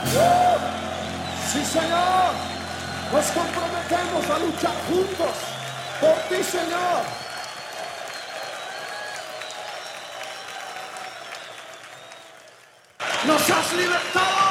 Sí, Señor. Nos comprometemos a luchar juntos por ti, Señor. Nos has libertado.